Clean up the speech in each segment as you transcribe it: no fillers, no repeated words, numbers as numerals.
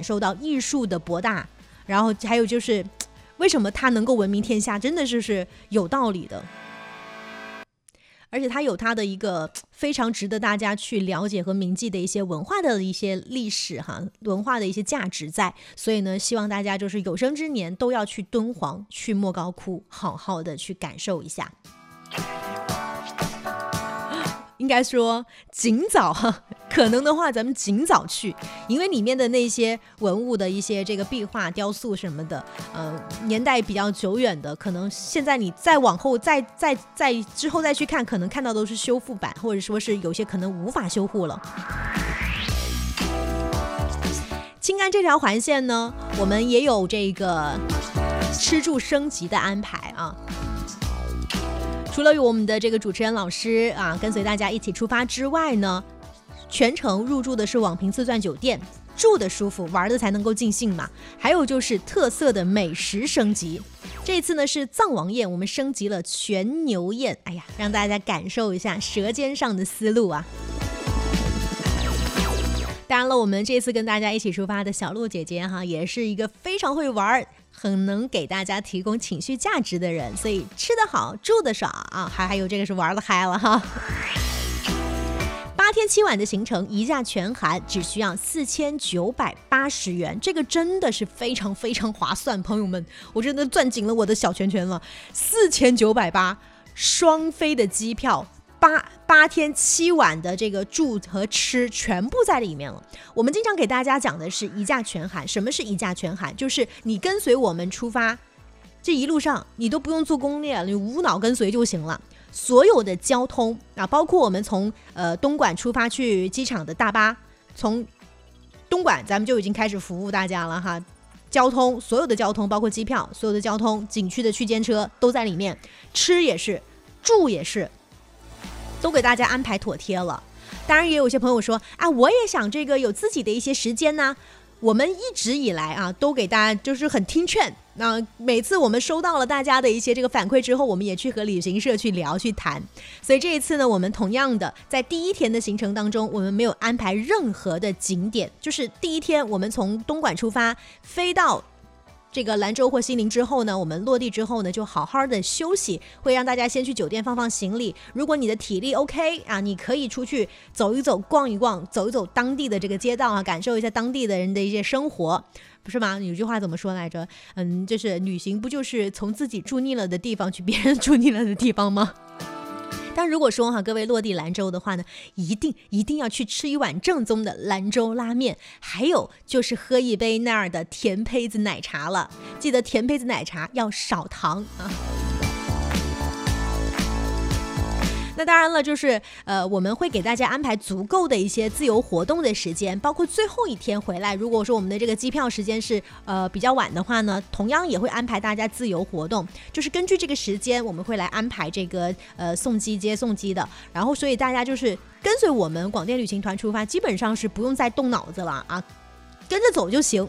感受到艺术的博大，然后还有就是为什么它能够闻名天下，真的是有道理的。而且它有它的一个非常值得大家去了解和铭记的一些文化的一些历史哈，文化的一些价值在。所以呢，希望大家就是有生之年都要去敦煌、去莫高窟，好好的去感受一下。应该说尽早哈，可能的话咱们尽早去，因为里面的那些文物的一些这个壁画、雕塑什么的，年代比较久远的，可能现在你再往后再之后再去看，可能看到都是修复版，或者说是有些可能无法修复了。青甘这条环线呢，我们也有这个吃住升级的安排啊。除了有我们的这个主持人老师啊，跟随大家一起出发之外呢，全程入住的是网评自钻酒店，住的舒服，玩的才能够尽兴嘛。还有就是特色的美食升级，这次呢是藏王宴，我们升级了全牛宴，哎呀，让大家感受一下舌尖上的丝路啊。当然了，我们这次跟大家一起出发的小鹿姐姐哈，也是一个非常会玩、很能给大家提供情绪价值的人，所以吃得好，住得爽啊，还有这个是玩得嗨了哈。8天7晚的行程，一价全含，只需要4980元，这个真的是非常非常划算，朋友们，我真的攥紧了我的小拳拳了。4980，双飞的机票。8天7晚的这个住和吃全部在里面了。我们经常给大家讲的是一价全含。什么是一价全含？就是你跟随我们出发，这一路上你都不用做攻略，你无脑跟随就行了。所有的交通啊，包括我们从东莞出发去机场的大巴，从东莞咱们就已经开始服务大家了哈。交通，所有的交通，包括机票，所有的交通，景区的区间车都在里面，吃也是，住也是。都给大家安排妥帖了。当然也有些朋友说啊，我也想这个有自己的一些时间呢。我们一直以来啊，都给大家就是很听劝。那每次我们收到了大家的一些这个反馈之后，我们也去和旅行社去聊去谈。所以这一次呢，我们同样的在第1天的行程当中，我们没有安排任何的景点，就是第1天我们从东莞出发，飞到这个兰州或西宁之后呢，我们落地之后呢，就好好的休息，会让大家先去酒店放放行李。如果你的体力 OK 啊，你可以出去走一走、逛一逛，走一走当地的这个街道啊，感受一下当地的人的一些生活，不是吗？有句话怎么说来着？就是旅行不就是从自己住腻了的地方去别人住腻了的地方吗？但如果说哈，各位落地兰州的话呢，一定要去吃一碗正宗的兰州拉面，还有就是喝一杯那儿的甜胚子奶茶了。记得甜胚子奶茶要少糖啊。那当然了，就是我们会给大家安排足够的一些自由活动的时间，包括最后1天回来，如果说我们的这个机票时间是比较晚的话呢，同样也会安排大家自由活动，就是根据这个时间我们会来安排这个送机接送机的。然后所以大家就是跟随我们广电旅行团出发，基本上是不用再动脑子了啊，跟着走就行。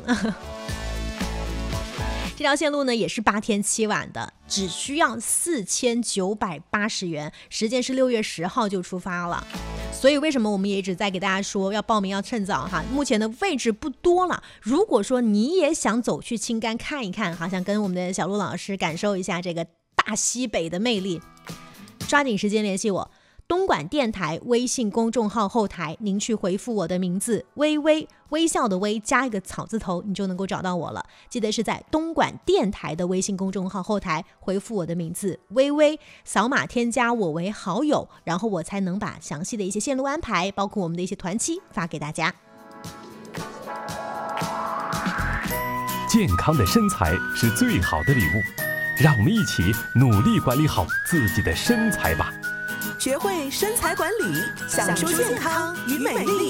这条线路呢也是8天7晚的，只需要4980元，时间是6月10号就出发了。所以为什么我们也一直在给大家说要报名要趁早哈？目前的位置不多了，如果说你也想走去青甘看一看，好想跟我们的小鹿老师感受一下这个大西北的魅力，抓紧时间联系我。东莞电台微信公众号后台，您去回复我的名字微微，微笑的微加一个草字头，你就能够找到我了。记得是在东莞电台的微信公众号后台回复我的名字微微，扫码添加我为好友，然后我才能把详细的一些线路安排，包括我们的一些团期发给大家。 健康的身材是最好的礼物，让我们一起努力管理好自己的身材吧。 学会身材管理，享受健康与美丽。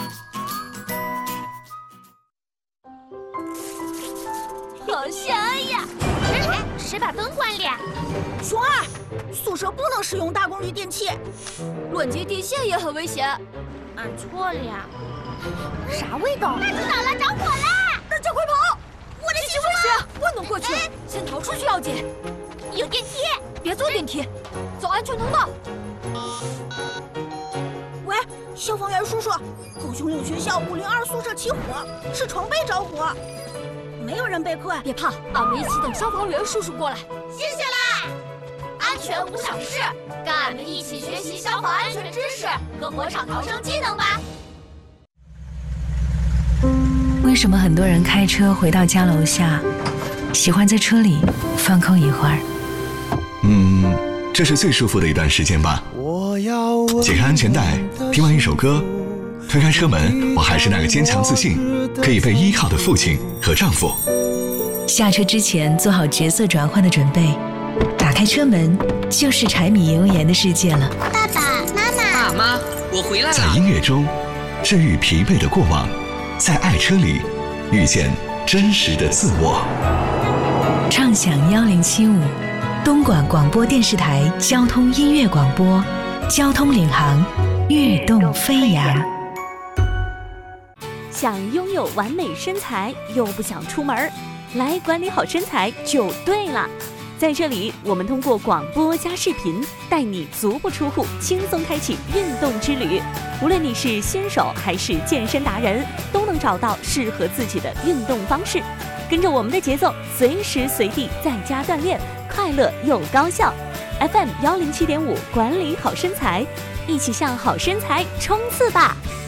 好香呀！谁把灯关了？ 熊二，宿舍不能使用大功率电器， 乱接电线也很危险。俺错了呀。 啥味道？ 那知道了，着火了！ 大家快跑！我的媳妇危险，不能过去，先逃出去要紧。 有电梯， 别坐电梯，走安全通道。喂， 消防员叔叔，狗熊岭学校502宿舍起火，是床被着火，没有人被困。 别怕，俺们一起等消防员叔叔过来。 谢谢啦！安全无小事，跟俺们一起学习消防安全知识和火场逃生技能吧。 为什么很多人开车回到家楼下，喜欢在车里放空一会儿？ 这是最舒服的一段时间吧。解开安全带，听完一首歌，推开车门，我还是那个坚强自信、可以被依靠的父亲和丈夫。 下车之前做好角色转换的准备，打开车门就是柴米油盐的世界了。 爸爸妈妈， 爸妈，我回来了。 在音乐中治愈疲惫的过往，在爱车里遇见真实的自我。 畅享1075，东莞广播电视台交通音乐广播，交通领航，跃动飞扬。 想拥有完美身材又不想出门，来管理好身材就对了。在这里，我们通过广播加视频，带你足不出户，轻松开启运动之旅。无论你是新手还是健身达人，都能找到适合自己的运动方式。跟着我们的节奏，随时随地在家锻炼，快乐又高效。FM 107.5，管理好身材，一起向好身材冲刺吧！